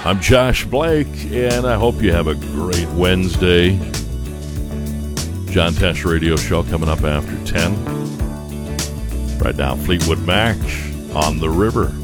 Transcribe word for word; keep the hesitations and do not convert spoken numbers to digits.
I'm Josh Blake, and I hope you have a great Wednesday. John Tesh Radio Show coming up after ten. Right now, Fleetwood Mac, On the River.